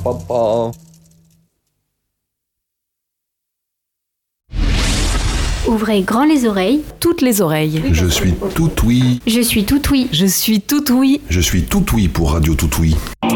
papa. Ouvrez grand les oreilles. Toutes les oreilles. Je suis tout oui. Je suis tout oui. Je suis tout oui. Je suis tout oui pour Radio Tout Oui.